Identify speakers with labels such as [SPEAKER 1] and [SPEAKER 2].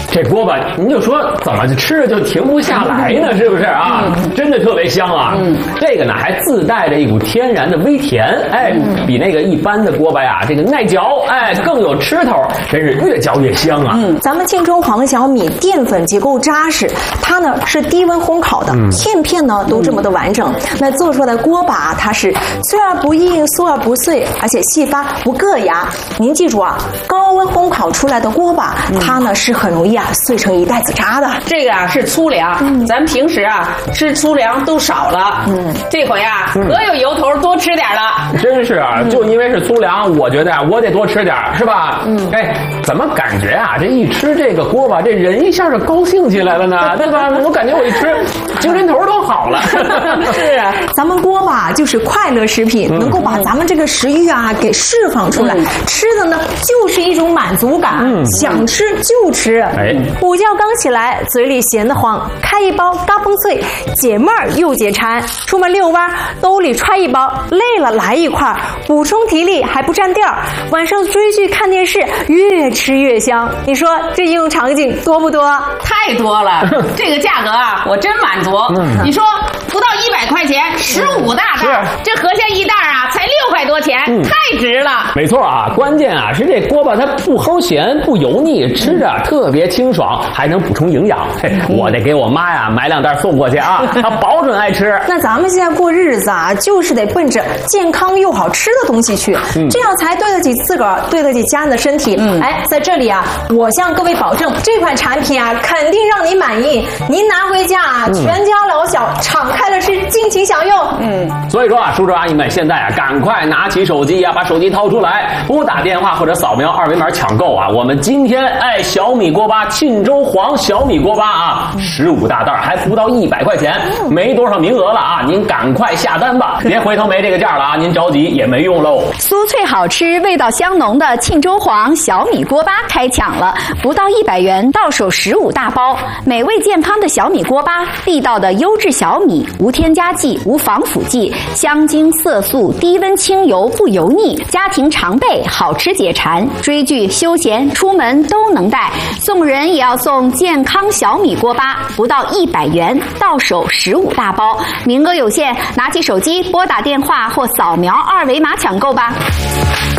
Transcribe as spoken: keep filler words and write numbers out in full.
[SPEAKER 1] 这锅巴您就说怎么吃着就停不下来呢？是不是啊？嗯、真的特别香啊！嗯，这个呢还自带着一股天然的微甜，哎，嗯、比那个一般的锅巴呀，这个耐嚼，哎，更有吃头，真是越嚼越香啊！
[SPEAKER 2] 嗯，咱们庆州黄小米淀粉结构扎实，它呢是低温烘烤的，嗯、片片呢都这么的完整。嗯、那做出来的锅巴，它是脆而不硬，酥而不碎，而且细发不硌牙。您记住啊，高温烘烤出来的锅巴，嗯、它呢是很容易啊碎成一袋子渣的。
[SPEAKER 3] 这个啊是粗粮，嗯、咱平时啊吃粗粮都少了，嗯，这回啊可有由头多吃点了。
[SPEAKER 1] 真是啊，就因为是粗粮，我觉得啊我得多吃点，是吧？嗯，哎，怎么感觉啊这一吃这个锅巴，这人一下就高兴起来了呢？对吧？我感觉我一吃，精神头都好了。
[SPEAKER 2] 是啊，咱们锅巴就是快乐食品，嗯、能够把咱们这个食欲啊给释放出来，嗯、吃的呢就是一种满足感，嗯、想吃就吃。哎，午觉刚起来，嘴里闲得慌，开一包嘎嘣脆，解闷儿又解馋。出门遛弯，兜里揣一包，累了来一块，补充体力还不占地儿。晚上追剧看电视，越吃越香。你说这应用场景多不多？
[SPEAKER 3] 太多了，这个价格啊，我真满足。嗯、你说不到一百块钱，十五大袋，这合下一袋啊，才六块多钱，嗯、太值了。
[SPEAKER 1] 没错啊，关键啊是这锅巴它不齁咸，不油腻，吃着特别清爽，还能补充营养。嘿，我得给我妈呀买两袋送过去啊，她保准爱吃。
[SPEAKER 2] 那咱们现在过日子啊，就是得奔着健康又好吃的东西去，嗯、这样才对得起自个儿，对得起家人的身体。嗯、哎，在这里啊，我向各位保证，这款产品啊，肯定让您满意。您拿回家啊，嗯、全家老小敞开了吃，尽情享用。
[SPEAKER 1] 嗯，所以说啊，叔叔阿姨们，现在啊，赶快拿起手机啊，把手机掏出来，拨打电话或者扫描二维码抢购啊。我们今天哎，小米锅巴沁州黄小米锅巴啊，十五大袋还不到一百块钱，没多少名额了啊，您赶快下单吧，别回头没这个价了啊，您着急也没用喽。
[SPEAKER 4] 酥脆好吃、味道香浓的沁州黄小米锅巴开抢了，不到一百元到手十五大包，美味健康的小米锅巴，地道的优质小米，无添加剂、无防腐剂，香精色素，低温清油不油腻，家庭常备，好吃解馋，追剧、休闲、出门都能带。送人也要送健康小米锅巴，不到一百元到手十五大包，名额有限，拿起手机拨打电话或扫描二维码抢购吧。